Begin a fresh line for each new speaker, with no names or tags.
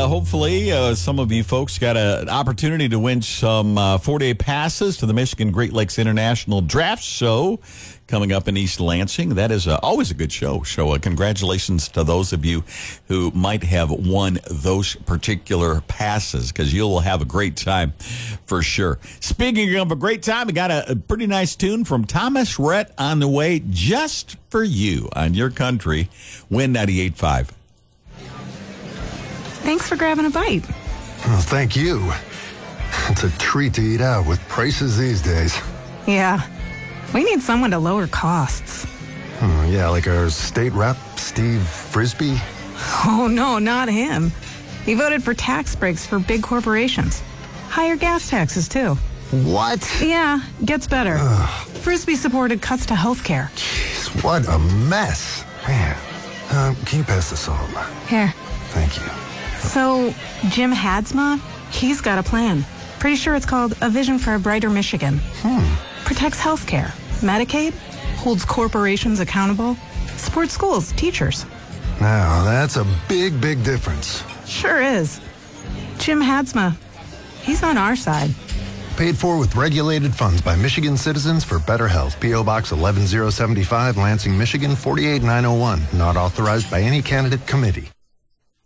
hopefully some of you folks got an opportunity to win some 4-day passes to the Michigan Great Lakes International Draft Show coming up in East Lansing. That is always a good show. So congratulations to those of you who might have won those particular passes, because you'll have a great time for sure. Speaking of a great time, we got a pretty nice tune from Thomas Rhett on the way just for you on your country, Win 98.5.
Thanks for grabbing a bite.
Oh, thank you. It's a treat to eat out with prices these days.
Yeah. We need someone to lower costs.
Yeah, like our state rep, Steve Frisbee.
Oh, no, not him. He voted for tax breaks for big corporations. Higher gas taxes, too.
What?
Yeah, gets better. Frisbee supported cuts to health care.
Jeez, what a mess. Man, can you pass the salt?
Here.
Thank you.
So, Jim Hadsma, he's got a plan. Pretty sure it's called A Vision for a Brighter Michigan. Protects health care, Medicaid, holds corporations accountable, supports schools, teachers.
Now, that's a big, big difference.
Sure is. Jim Hadsma, he's on our side.
Paid for with regulated funds by Michigan Citizens for Better Health. P.O. Box 11075, Lansing, Michigan 48901. Not authorized by any candidate committee.